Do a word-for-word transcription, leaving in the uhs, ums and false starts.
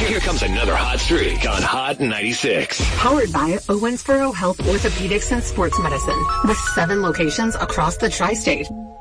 Here comes another hot streak on Hot ninety-six. Powered by Owensboro Health Orthopedics and Sports Medicine with seven locations across the tri-state.